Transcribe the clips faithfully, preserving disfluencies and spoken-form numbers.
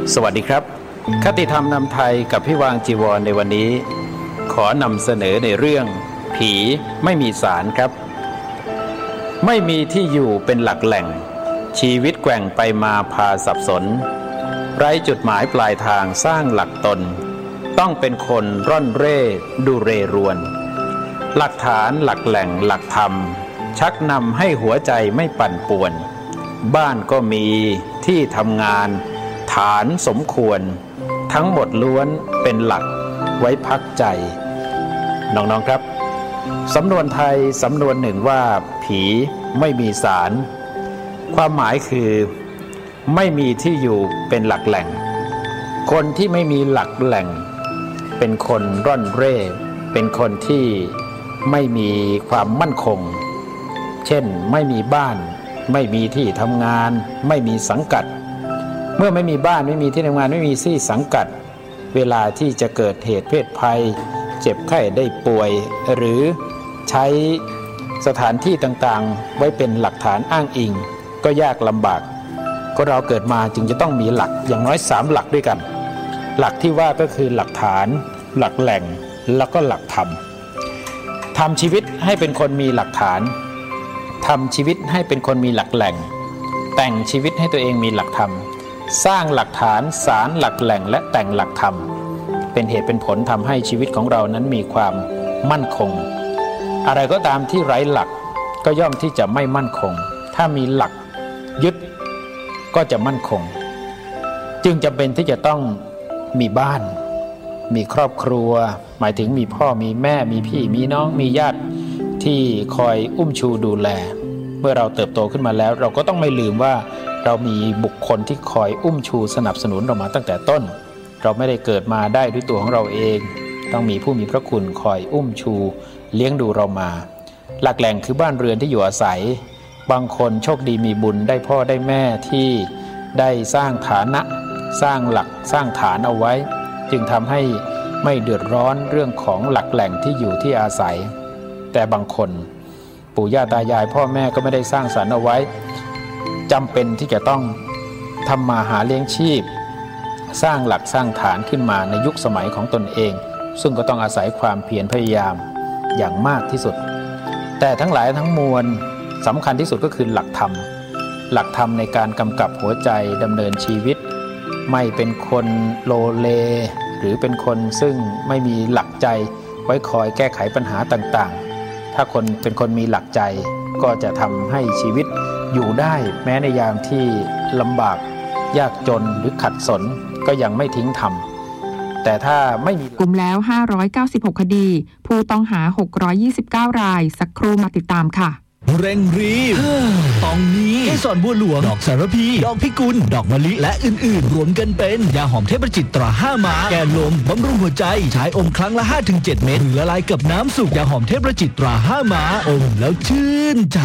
สวัสดีครับคติธรรมนำไทยกับพี่วางจีวรในวันนี้ขอนำเสนอในเรื่องผีไม่มีศาลครับไม่มีที่อยู่เป็นหลักแหล่งชีวิตแกว่งไปมาพาสับสนไร้จุดหมายปลายทางสร้างหลักตนต้องเป็นคนร่อนเร่ดูเรรวนหลักฐานหลักแหล่งหลักธรรมชักนำให้หัวใจไม่ปั่นป่วนบ้านก็มีที่ทำงานฐานสมควรทั้งหมดล้วนเป็นหลักไว้พักใจน้องๆครับสำนวนไทยสำนวนหนึ่งว่าผีไม่มีศาลความหมายคือไม่มีที่อยู่เป็นหลักแหล่งคนที่ไม่มีหลักแหล่งเป็นคนร่อนเร่เป็นคนที่ไม่มีความมั่นคงเช่นไม่มีบ้านไม่มีที่ทำงานไม่มีสังกัดเมื่อไม่มีบ้านไม่มีที่ทำงานไม่มีที่สังกัดเวลาที่จะเกิดเหตุเพศภัยเจ็บไข้ได้ป่วยหรือใช้สถานที่ต่างๆไว้เป็นหลักฐานอ้างอิงก็ยากลำบากก็เราเกิดมาจึงจะต้องมีหลักอย่างน้อยสามหลักด้วยกันหลักที่ว่าก็คือหลักฐานหลักแหล่งแล้วก็หลักธรรมทำชีวิตให้เป็นคนมีหลักฐานทำชีวิตให้เป็นคนมีหลักแหล่งแต่งชีวิตให้ตัวเองมีหลักธรรมสร้างหลักฐานสารหลักแหล่งและแต่งหลักธรรมเป็นเหตุเป็นผลทำให้ชีวิตของเรานั้นมีความมั่นคงอะไรก็ตามที่ไร้หลักก็ย่อมที่จะไม่มั่นคงถ้ามีหลักยึดก็จะมั่นคงจึงจำเป็นที่จะต้องมีบ้านมีครอบครัวหมายถึงมีพ่อมีแม่มีพี่มีน้องมีญาติที่คอยอุ้มชูดูแลเมื่อเราเติบโตขึ้นมาแล้วเราก็ต้องไม่ลืมว่าเรามีบุคคลที่คอยอุ้มชูสนับสนุนเรามาตั้งแต่ต้นเราไม่ได้เกิดมาได้ด้วยตัวของเราเองต้องมีผู้มีพระคุณคอยอุ้มชูเลี้ยงดูเรามาหลักแหล่งคือบ้านเรือนที่อยู่อาศัยบางคนโชคดีมีบุญได้พ่อได้แม่ที่ได้สร้างฐานะสร้างหลักสร้างฐานเอาไว้จึงทำให้ไม่เดือดร้อนเรื่องของหลักแหล่งที่อยู่ที่อาศัยแต่บางคนปู่ย่าตายายพ่อแม่ก็ไม่ได้สร้างสรรค์เอาไว้จำเป็นที่จะต้องทำมาหาเลี้ยงชีพสร้างหลักสร้างฐานขึ้นมาในยุคสมัยของตนเองซึ่งก็ต้องอาศัยความเพียรพยายามอย่างมากที่สุดแต่ทั้งหลายทั้งมวลสำคัญที่สุดก็คือหลักธรรมหลักธรรมในการกำกับหัวใจดำเนินชีวิตไม่เป็นคนโลเลหรือเป็นคนซึ่งไม่มีหลักใจไว้คอยแก้ไขปัญหาต่างๆถ้าคนเป็นคนมีหลักใจก็จะทำให้ชีวิตอยู่ได้แม้ในยามที่ลำบากยากจนหรือขัดสนก็ยังไม่ทิ้งธรรมแต่ถ้าไม่มีกลุ่มแล้วห้าร้อยเก้าสิบหกคดีผู้ต้องหาหกร้อยยี่สิบเก้ารายสักครู่มาติดตามค่ะเร่งรีบตองนี้เกสรบัวหลวงดอกสารพีดอกพิกุลดอกมะลิและอื่นๆรวมกันเป็นยาหอมเทพจิตตราห้าม้าแก้ลมบำรุงหัวใจใช้อมครั้งละ ห้าถึงเจ็ด เม็ดหรือละลายกับน้ำสุกยาหอมเทพจิตตราห้าม้าอมแล้วชื่นใจ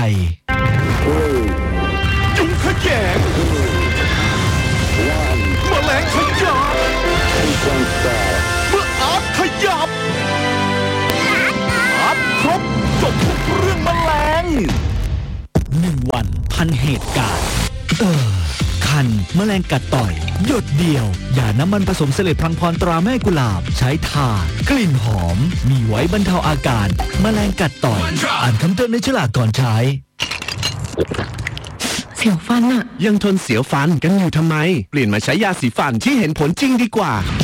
จุ๊งขแยงแมลงขยับเมื่ออาร์ตขยับอาร์ตครบจบทุกเรื่องแมลงหนึ่งวันพันเหตุการณ์เออคันแมลงกัดต่อยหยดเดียวยาน้ำมันผสมเสลดพลังพรตราแม่กุหลาบใช้ทากลิ่นหอมมีไว้บรรเทาอาการแมลงกัดต่อยอ่านคำเตือนในฉลากก่อนใช้เสียวฟันอะยังทนเสียวฟันกันอยู่ทำไมเปลี่ยนมาใช้ยาสีฟันที่เห็นผลจริงดีกว่า